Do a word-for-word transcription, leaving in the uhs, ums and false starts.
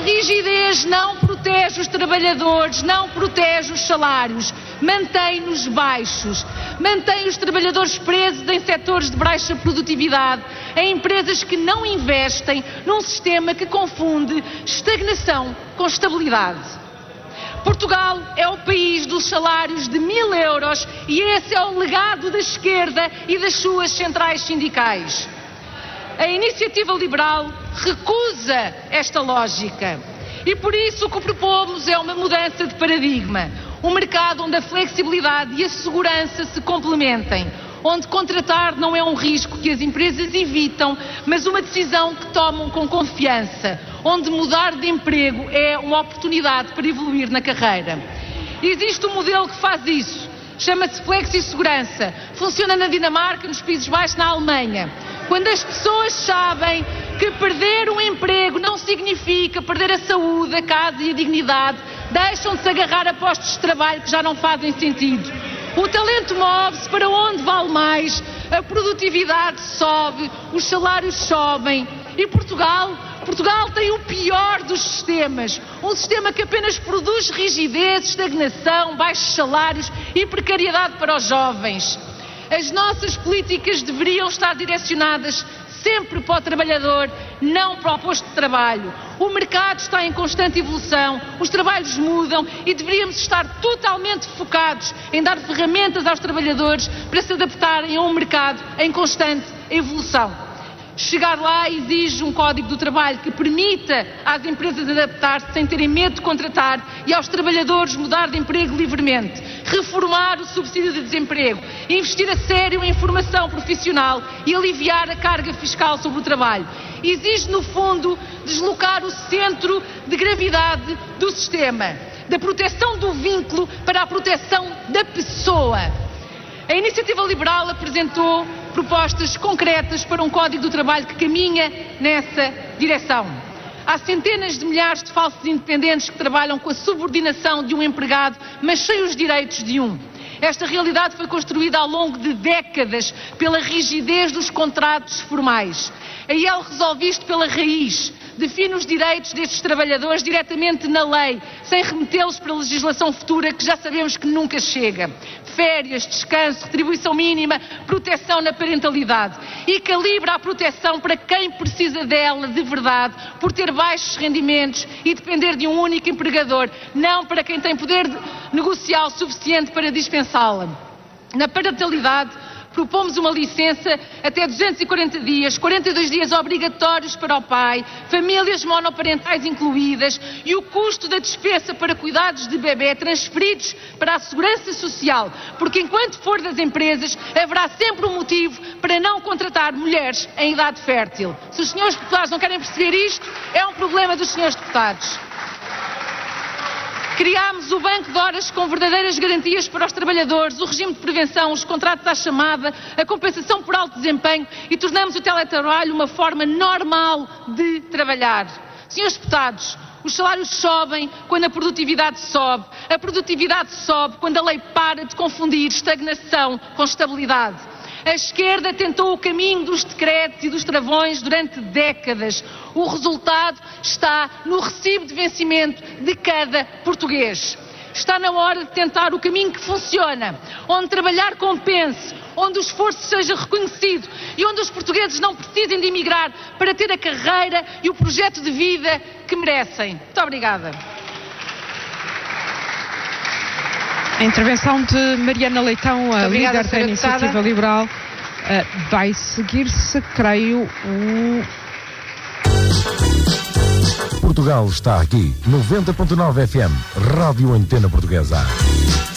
rigidez não protege os trabalhadores, não protege os salários, mantém-nos baixos, mantém os trabalhadores presos em setores de baixa produtividade, em empresas que não investem num sistema que confunde estagnação com estabilidade. Portugal é o país dos salários de mil euros e esse é o legado da esquerda e das suas centrais sindicais. A Iniciativa Liberal recusa esta lógica e por isso o que propomos é uma mudança de paradigma, um mercado onde a flexibilidade e a segurança se complementem, onde contratar não é um risco que as empresas evitam, mas uma decisão que tomam com confiança, onde mudar de emprego é uma oportunidade para evoluir na carreira. Existe um modelo que faz isso, chama-se Flexi-Segurança, funciona na Dinamarca, nos Países Baixos, na Alemanha. Quando as pessoas sabem que perder um emprego não significa perder a saúde, a casa e a dignidade, deixam de se agarrar a postos de trabalho que já não fazem sentido. O talento move-se para onde vale mais, a produtividade sobe, os salários sobem e Portugal, Portugal tem o pior dos sistemas, um sistema que apenas produz rigidez, estagnação, baixos salários e precariedade para os jovens. As nossas políticas deveriam estar direcionadas sempre para o trabalhador, não para o posto de trabalho. O mercado está em constante evolução, os trabalhos mudam e deveríamos estar totalmente focados em dar ferramentas aos trabalhadores para se adaptarem a um mercado em constante evolução. Chegar lá exige um código do trabalho que permita às empresas adaptar-se sem terem medo de contratar e aos trabalhadores mudar de emprego livremente, reformar o subsídio de desemprego, investir a sério em formação profissional e aliviar a carga fiscal sobre o trabalho. Exige, no fundo, deslocar o centro de gravidade do sistema, da proteção do vínculo para a proteção da pessoa. A Iniciativa Liberal apresentou propostas concretas para um Código do Trabalho que caminha nessa direção. Há centenas de milhares de falsos independentes que trabalham com a subordinação de um empregado, mas sem os direitos de um. Esta realidade foi construída ao longo de décadas pela rigidez dos contratos formais. A I E L resolve isto pela raiz, define os direitos destes trabalhadores diretamente na lei, sem remetê-los para a legislação futura que já sabemos que nunca chega. Férias, descanso, retribuição mínima, proteção na parentalidade e calibra a proteção para quem precisa dela de verdade, por ter baixos rendimentos e depender de um único empregador, não para quem tem poder negocial suficiente para dispensá-la. Na parentalidade, propomos uma licença até duzentos e quarenta dias, quarenta e dois dias obrigatórios para o pai, famílias monoparentais incluídas e o custo da despesa para cuidados de bebê transferidos para a segurança social, porque enquanto for das empresas haverá sempre um motivo para não contratar mulheres em idade fértil. Se os senhores deputados não querem perceber isto, é um problema dos senhores deputados. Criámos o banco de horas com verdadeiras garantias para os trabalhadores, o regime de prevenção, os contratos à chamada, a compensação por alto desempenho e tornamos o teletrabalho uma forma normal de trabalhar. Senhores deputados, os salários sobem quando a produtividade sobe. A produtividade sobe quando a lei para de confundir estagnação com estabilidade. A esquerda tentou o caminho dos decretos e dos travões durante décadas. O resultado está no recibo de vencimento de cada português. Está na hora de tentar o caminho que funciona, onde trabalhar compense, onde o esforço seja reconhecido e onde os portugueses não precisem de emigrar para ter a carreira e o projeto de vida que merecem. Muito obrigada. A intervenção de Mariana Leitão, a Obrigada, líder da Iniciativa deputada. Liberal, uh, vai seguir-se, creio, um... Portugal está aqui, noventa ponto nove F M, Rádio Antena Portuguesa.